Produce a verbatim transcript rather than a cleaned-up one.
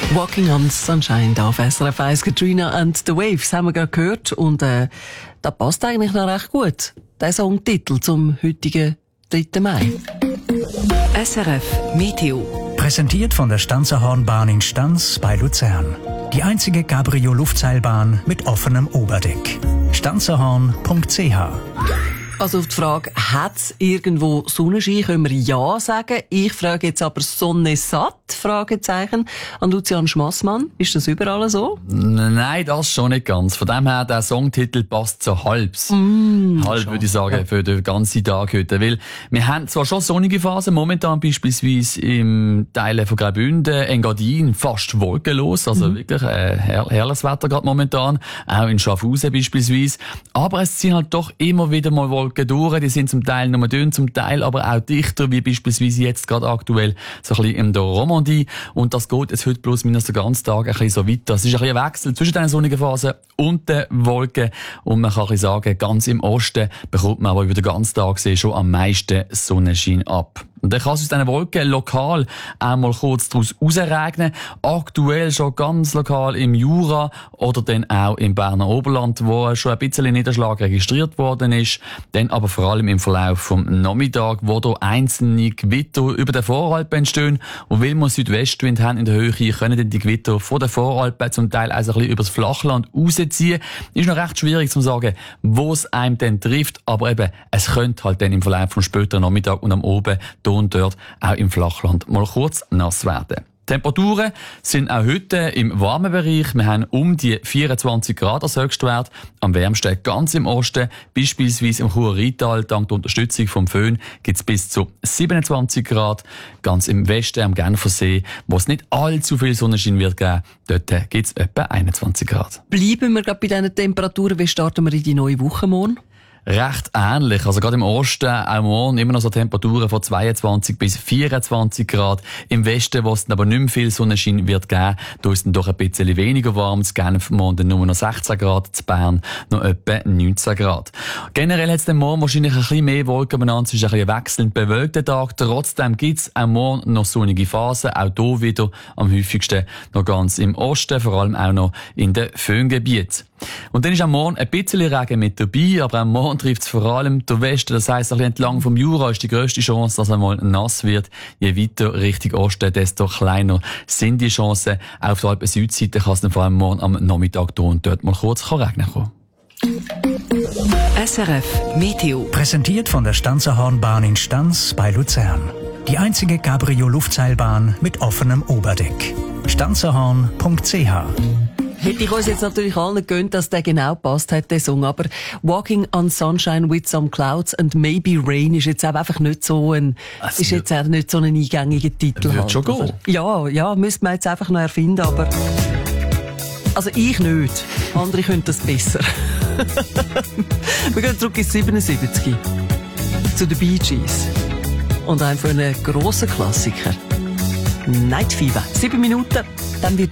Walking on Sunshine da auf S R F eins, Katrina and the Waves haben wir gerade gehört und äh, das passt eigentlich noch recht gut, der Songtitel zum heutigen dritten Mai. S R F Meteo. Präsentiert von der Stanzerhornbahn in Stanz bei Luzern. Die einzige Cabrio-Luftseilbahn mit offenem Oberdeck. stanzerhorn punkt c h. Also auf die Frage, hat's irgendwo Sonnenschein, können wir ja sagen. Ich frage jetzt aber Sonne satt, Fragezeichen, an Lucian Schmassmann. Ist das überall so? Nein, das schon nicht ganz. Von dem her, der Songtitel passt so halbs. Mm, Halb schon. würde ich sagen, ja. Für den ganzen Tag heute. Weil wir haben zwar schon sonnige Phasen, momentan beispielsweise im Teil von Graubünden, Engadin, fast wolkenlos. Also mm. wirklich äh, her herrliches Wetter gerade momentan. Auch in Schaffhausen beispielsweise. Aber es sind halt doch immer wieder mal Wolken durch. Die sind zum Teil nur dünn, zum Teil aber auch dichter, wie beispielsweise jetzt gerade aktuell so ein bisschen in der Romandie. Und das geht jetzt heute plus minus den ganzen Tag ein bisschen so weiter. Es ist ein bisschen ein Wechsel zwischen den sonnigen Phasen und den Wolken. Und man kann ein bisschen sagen, ganz im Osten bekommt man aber über den ganzen Tag gesehen schon am meisten Sonnenschein ab. Und dann kann es aus diesen Wolken lokal einmal kurz daraus rausregnen. Aktuell schon ganz lokal im Jura oder dann auch im Berner Oberland, wo schon ein bisschen Niederschlag registriert worden ist. Dann aber vor allem im Verlauf vom Nachmittag, wo da einzelne Gewitter über den Voralpen entstehen. Und weil wir Südwestwind haben in der Höhe, können dann die Gewitter von den Voralpen zum Teil also ein bisschen übers Flachland rausziehen. Ist noch recht schwierig zu sagen, wo es einem dann trifft. Aber eben, es könnte halt dann im Verlauf vom späteren Nachmittag und am Oben und dort auch im Flachland mal kurz nass werden. Temperaturen sind auch heute im warmen Bereich. Wir haben um die vierundzwanzig Grad als Höchstwert. Am wärmsten ganz im Osten, beispielsweise im Churer Rheintal. Dank der Unterstützung vom Föhn gibt es bis zu siebenundzwanzig Grad. Ganz im Westen, am Genfersee, wo es nicht allzu viel Sonnenschein wird geben, dort gibt es etwa einundzwanzig Grad. Bleiben wir gerade bei diesen Temperaturen. Wie starten wir in die neue Woche morgen? Recht ähnlich. Also gerade im Osten, auch morgen, immer noch so Temperaturen von zweiundzwanzig bis vierundzwanzig Grad. Im Westen, wo es dann aber nicht mehr viel Sonnenschein wird geben, da ist es dann doch ein bisschen weniger warm. Zu Genf morgen dann nur noch sechzehn Grad, zu Bern noch etwa neunzehn Grad. Generell hat es dann morgen wahrscheinlich ein bisschen mehr Wolken beieinander. Es ist ein bisschen wechselnd bewölkter Tag. Trotzdem gibt es auch morgen noch sonnige Phasen. Auch hier wieder am häufigsten noch ganz im Osten, vor allem auch noch in den Föhngebieten. Und dann ist am Morgen ein bisschen Regen mit dabei, aber am Morgen trifft es vor allem der Westen. Das heisst, ein bisschen entlang vom Jura ist die grösste Chance, dass es einmal nass wird. Je weiter Richtung Osten, desto kleiner sind die Chancen. Auch auf der Alpen-Südseite kann es dann vor allem morgen am Nachmittag hier und dort mal kurz regnen kommen. S R F Meteo. Präsentiert von der Stanzerhornbahn in Stanz bei Luzern. Die einzige Cabrio-Luftseilbahn mit offenem Oberdeck. stanzerhorn punkt c h. Hätte ich uns jetzt natürlich allen gegönnt, dass der genau passt hat, der Song. Aber Walking on Sunshine with some Clouds and Maybe Rain ist jetzt einfach nicht so ein, also ist jetzt auch nicht so ein eingängiger Titel. Wird halt, schon gehen. Ja, ja, müsste man jetzt einfach noch erfinden, aber, also ich nicht. Andere können das besser. Wir gehen zurück ins siebenundsiebzig. Zu den Bee Gees. Und einem von einem grossen Klassiker. Night Fever. Sieben Minuten, dann wird